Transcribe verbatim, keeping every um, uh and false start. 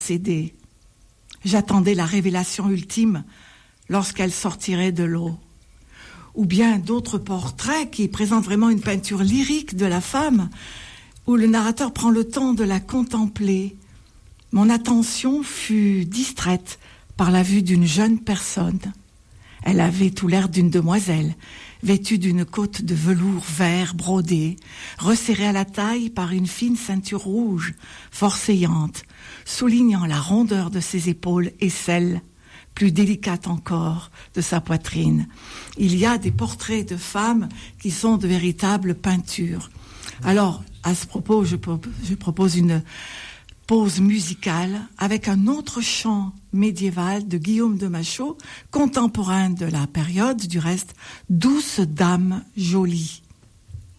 cédé. J'attendais la révélation ultime lorsqu'elle sortirait de l'eau. Ou bien d'autres portraits qui présentent vraiment une peinture lyrique de la femme, où le narrateur prend le temps de la contempler. Mon attention fut distraite par la vue d'une jeune personne. Elle avait tout l'air d'une demoiselle, vêtue d'une cotte de velours vert brodé, resserrée à la taille par une fine ceinture rouge, fort saillante, soulignant la rondeur de ses épaules et celle, plus délicate encore, de sa poitrine. Il y a des portraits de femmes qui sont de véritables peintures. Alors, à ce propos, je, pro- je propose une pause musicale avec un autre chant médiéval de Guillaume de Machaut, contemporain de la période, du reste, Douce dame jolie.